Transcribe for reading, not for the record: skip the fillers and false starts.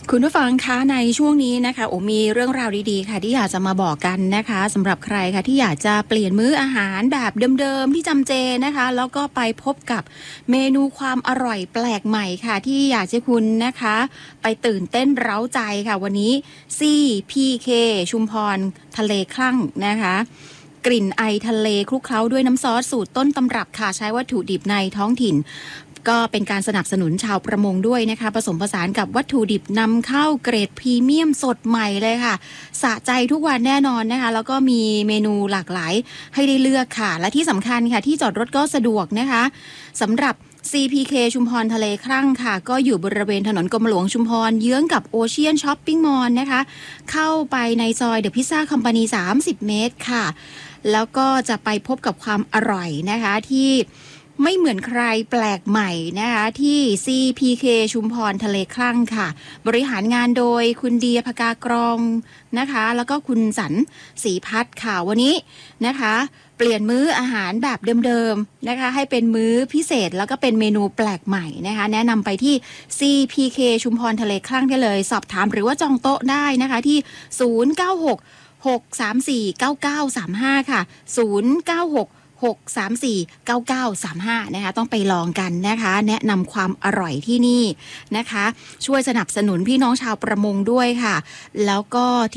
คุณผู้ฟังคะในช่วงนี้นะคะมีเรื่องราวดีๆค่ะที่อยากจะมาบอกกันนะคะสำหรับใครค่ะที่อยากจะเปลี่ยนมื้ออาหารแบบเดิมๆที่จำเจนะคะแล้วก็ไปพบกับเมนูความอร่อยแปลกใหม่ค่ะที่อยากจะคุณนะคะไปตื่นเต้นเร้าใจค่ะวันนี้ CPK ชุมพรทะเลคลั่งนะคะกลิ่นไอทะเลคลุกเคล้าด้วยน้ำซอสสูตรต้นตำรับค่ะใช้วัตถุดิบในท้องถิ่นก็เป็นการสนับสนุนชาวประมงด้วยนะคะผสมผสานกับวัตถุดิบนำเข้าเกรดพรีเมียมสดใหม่เลยค่ะสะใจทุกวันแน่นอนนะคะแล้วก็มีเมนูหลากหลายให้ได้เลือกค่ะและที่สำคัญค่ะที่จอดรถก็สะดวกนะคะสำหรับ CPK ชุมพรทะเลคลั่งค่ะก็อยู่บริเวณถนนกรมหลวงชุมพรเยื้องกับโอเชียนช้อปปิ้งมอลล์นะคะเข้าไปในซอยเดอะพิซซ่าคอมพานี30 เมตรค่ะแล้วก็จะไปพบกับความอร่อยนะคะที่ไม่เหมือนใครแปลกใหม่นะคะที่ CPK ชุมพรทะเลคลั่งค่ะบริหารงานโดยคุณเดียภกากรองนะคะแล้วก็คุณสันศรีพัฒน์ค่ะวันนี้นะคะเปลี่ยนมื้ออาหารแบบเดิมๆนะคะให้เป็นมื้อพิเศษแล้วก็เป็นเมนูแปลกใหม่นะคะแนะนำไปที่ CPK ชุมพรทะเลคลั่งได้เลยสอบถามหรือว่าจองโต๊ะได้นะคะที่096 634 9935ค่ะ096 634 9935นะคะต้องไปลองกันนะคะแนะนำความอร่อยที่นี่นะคะช่วยสนับสนุนพี่น้องชาวประมงด้วยค่ะแล้วก็